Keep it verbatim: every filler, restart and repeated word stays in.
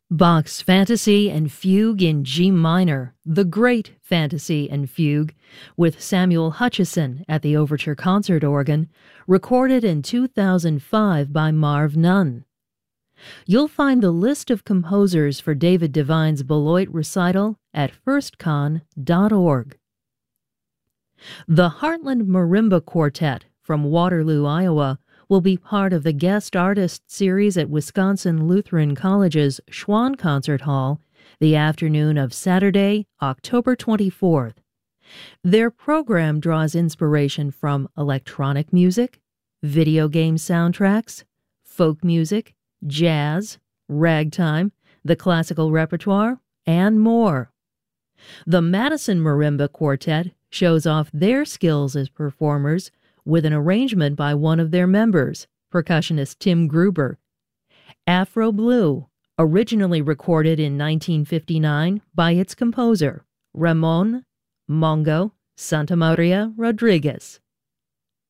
Bach's Fantasy and Fugue in G minor, the Great Fantasy and Fugue, with Samuel Hutchison at the Overture Concert Organ, recorded in two thousand five by Marv Nunn. You'll find the list of composers for David Divine's Beloit recital at first con dot org. The Heartland Marimba Quartet from Waterloo, Iowa, will be part of the Guest Artist Series at Wisconsin Lutheran College's Schwann Concert Hall the afternoon of Saturday, October twenty-fourth. Their program draws inspiration from electronic music, video game soundtracks, folk music, jazz, ragtime, the classical repertoire, and more. The Madison Marimba Quartet shows off their skills as performers with an arrangement by one of their members, percussionist Tim Gruber. Afro Blue, originally recorded in nineteen fifty-nine by its composer, Ramon Mongo Santamaria Rodriguez.